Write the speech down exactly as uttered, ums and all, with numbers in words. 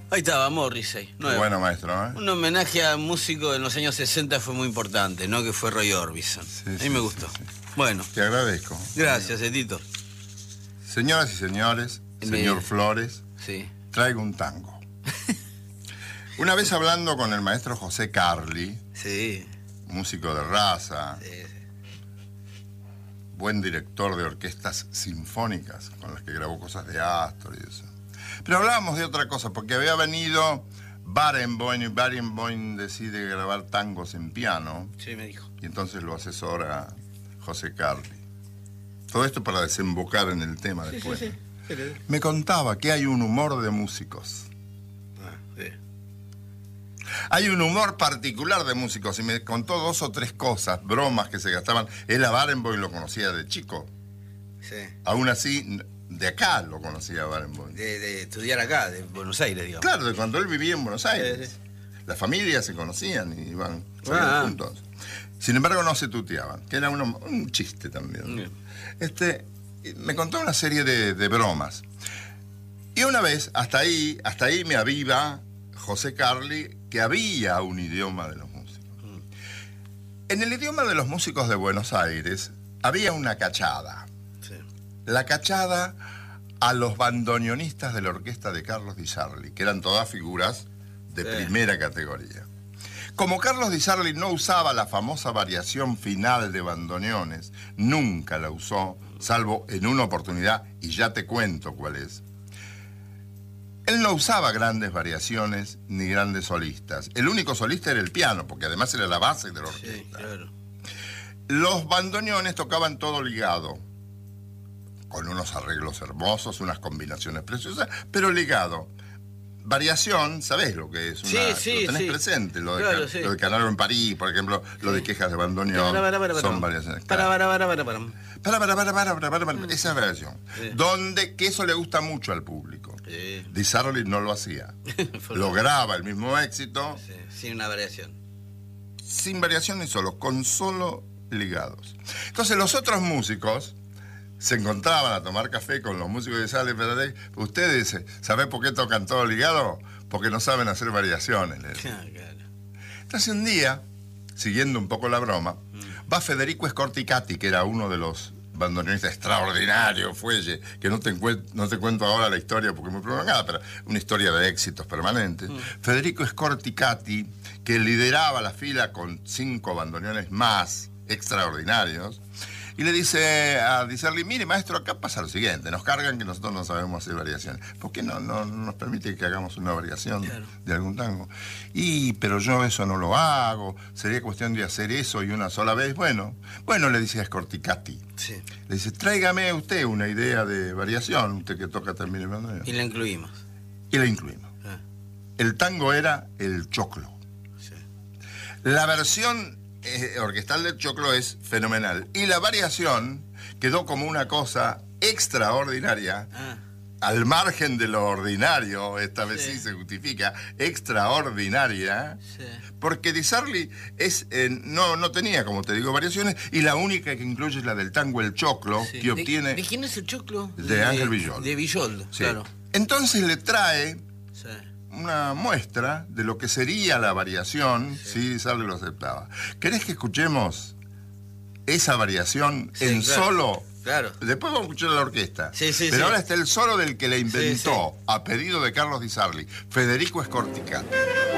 Ahí estaba, Morrissey. Qué bueno, maestro, ¿eh? Un homenaje a músico en los años sesenta fue muy importante, ¿no? Que fue Roy Orbison. Sí, a mí sí, me sí, gustó. sí. Bueno. Te agradezco. Gracias, Etito. Señoras y señores, señor Me... Flores, sí. traigo un tango. Una vez hablando con el maestro José Carli, sí. músico de raza, sí, sí. buen director de orquestas sinfónicas, con las que grabó cosas de Astor y eso. Pero hablábamos de otra cosa, porque había venido Barenboim y Barenboim decide grabar tangos en piano. Sí, me dijo. Y entonces lo asesora José Carli. Todo esto para desembocar en el tema sí, después. Sí, sí. Sí, me contaba que hay un humor de músicos. Ah, sí. Hay un humor particular de músicos y me contó dos o tres cosas, bromas que se gastaban. Él a Barenboim lo conocía de chico. Sí. Aún así, de acá lo conocía a Barenboim. De, de estudiar acá, de Buenos Aires, digamos. Claro, de cuando él vivía en Buenos Aires. Sí, sí. Las familias se conocían y iban ah. juntos. Sin embargo, no se tuteaban, que era uno, un chiste también. Bien. Este, me contó una serie de, de bromas. Y una vez, hasta ahí, hasta ahí me aviva José Carli, que había un idioma de los músicos. Mm. En el idioma de los músicos de Buenos Aires había una cachada. Sí. La cachada a los bandoneonistas de la orquesta de Carlos Di Sarli, que eran todas figuras de sí. primera categoría. Como Carlos Di Sarli no usaba la famosa variación final de bandoneones, nunca la usó, salvo en una oportunidad, y ya te cuento cuál es. Él no usaba grandes variaciones ni grandes solistas. El único solista era el piano, porque además era la base de la orquesta. Sí, claro. Los bandoneones tocaban todo ligado, con unos arreglos hermosos, unas combinaciones preciosas, pero ligado. Variación, ¿sabés lo que es? Una, sí, sí, lo tenés sí. presente, lo de, claro, can, sí. lo de Canaro en París, por ejemplo, sí. lo de quejas de bandoneón, para, para, para, para, son para. variaciones. Para, claro. para, para, para, para. Para, para, para, para, para, para, para. Mm. Esa es variación. Sí. Donde, que eso le gusta mucho al público. Sí. Di Sarli no lo hacía. Lograba el mismo éxito. Sí. Sin una variación. Sin variación ni solo, con solo ligados. Entonces los otros músicos se encontraban a tomar café con los músicos de Sarli. Ustedes, ¿saben por qué tocan todo ligado? Porque no saben hacer variaciones. Claro. Entonces un día, siguiendo un poco la broma, mm. va Federico Scorticati, que era uno de los bandoneonistas extraordinarios, fuelle, que no te, no te cuento ahora la historia porque es muy prolongada, pero una historia de éxitos permanentes. Mm. Federico Scorticati, que lideraba la fila con cinco bandoneones más extraordinarios, y le dice a Di Sarli, mire maestro, acá pasa lo siguiente, nos cargan que nosotros no sabemos hacer variaciones. ¿Por qué no, no, no nos permite que hagamos una variación claro. de algún tango? Y, pero yo eso no lo hago, sería cuestión de hacer eso y una sola vez. Bueno, bueno, le dice a Scorticati. Sí. Le dice, tráigame usted una idea de variación, usted que toca también el bandoneón. Y la incluimos. Y la incluimos. Ah. El tango era el choclo. Sí. La versión Eh, orquestal del choclo es fenomenal. Y la variación quedó como una cosa extraordinaria, ah. al margen de lo ordinario, esta vez sí, sí se justifica, extraordinaria, sí. porque Di Sarli es, eh, no, no tenía, como te digo, variaciones, y la única que incluye es la del tango El Choclo, sí. que obtiene... ¿De, ¿De quién es el choclo? De, de Ángel Villoldo. De Villoldo, sí. claro. Entonces le trae... Sí. una muestra de lo que sería la variación sí. si Sarli lo aceptaba. ¿Querés que escuchemos esa variación sí, en claro, solo? Claro. Después vamos a escuchar la orquesta. Sí, sí, Pero sí. ahora está el solo del que le inventó, sí, sí. a pedido de Carlos Di Sarli, Federico Scorticati.